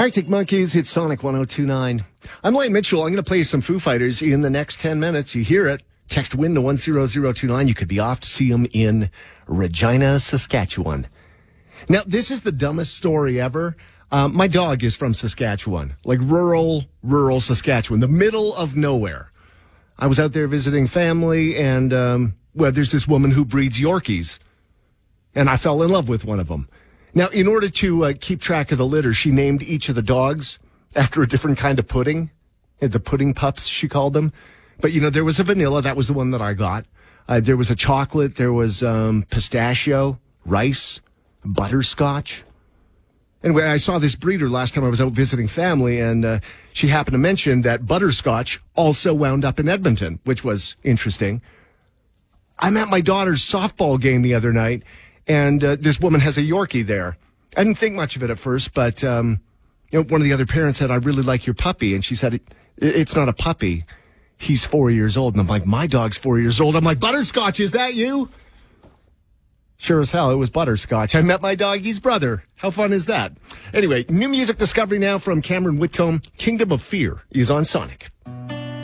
Arctic Monkeys, it's Sonic 102.9. I'm Lane Mitchell. I'm going to play some Foo Fighters in the next 10 minutes. You hear it. Text WIN to 10029. You could be off to see them in Regina, Saskatchewan. Now, this is the dumbest story ever. My dog is from Saskatchewan, like rural Saskatchewan, the middle of nowhere. I was out there visiting family, and there's this woman who breeds Yorkies, and I fell in love with one of them. Now, in order to keep track of the litter, she named each of the dogs after a different kind of pudding. The pudding pups, she called them. But, there was a vanilla. That was the one that I got. There was a chocolate. There was pistachio, rice, butterscotch. Anyway, I saw this breeder last time I was out visiting family, and she happened to mention that butterscotch also wound up in Edmonton, which was interesting. I'm at my daughter's softball game the other night, and this woman has a Yorkie there. I didn't think much of it at first, but one of the other parents said, "I really like your puppy," and she said, "It's not a puppy. He's 4 years old." And I'm like, "My dog's 4 years old." I'm like, "Butterscotch, is that you?" Sure as hell, it was Butterscotch. I met my doggy's brother. How fun is that? Anyway, new music discovery now from Cameron Whitcomb. Kingdom of Fear is on Sonic.